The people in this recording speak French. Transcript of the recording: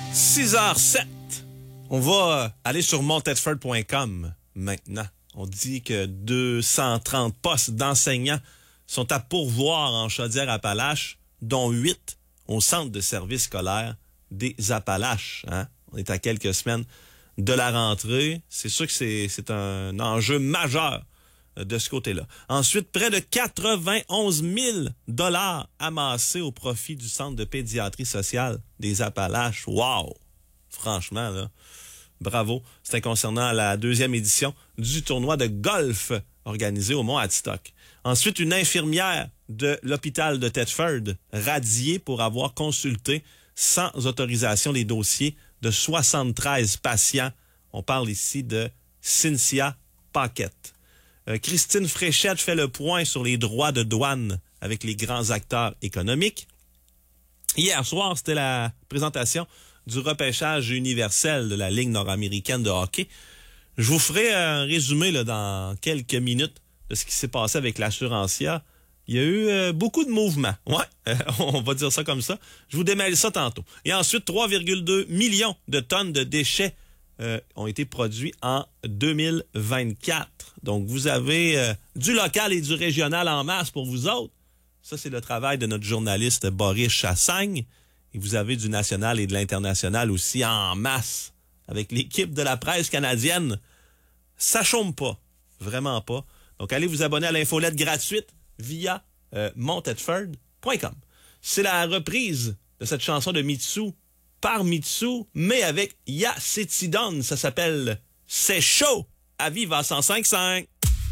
6h07. On va aller sur monttedford.com maintenant. On dit que 230 postes d'enseignants sont à pourvoir en Chaudière-Appalaches, dont 8 au centre de services scolaires des Appalaches. Hein? On est à quelques semaines de la rentrée. C'est sûr que c'est un enjeu majeur de ce côté-là. Ensuite, près de 91 000 $ amassés au profit du Centre de pédiatrie sociale des Appalaches. Wow! Franchement, là, bravo. C'était concernant la 2e édition du tournoi de golf organisé au Mont-Adstock. Ensuite, une infirmière de l'hôpital de Thetford radiée pour avoir consulté sans autorisation les dossiers de 73 patients. On parle ici de Cynthia Paquette. Christine Fréchette fait le point sur les droits de douane avec les grands acteurs économiques. Hier soir, c'était la présentation du repêchage universel de la Ligue nord-américaine de hockey. Je vous ferai un résumé là, dans quelques minutes de ce qui s'est passé avec l'Assurancia. Il y a eu beaucoup de mouvements. Ouais, on va dire ça comme ça. Je vous démêle ça tantôt. Et ensuite, 3,2 millions de tonnes de déchets ont été produits en 2024. Donc, vous avez du local et du régional en masse pour vous autres. Ça, c'est le travail de notre journaliste Boris Chassagne. Et vous avez du national et de l'international aussi en masse avec l'équipe de la presse canadienne. Ça chôme pas. Vraiment pas. Donc, allez vous abonner à l'infolette gratuite via monttedford.com. C'est la reprise de cette chanson de Mitsou par Mitsou, mais avec Yasetidon. Ça s'appelle « C'est chaud » à Viva 105.5.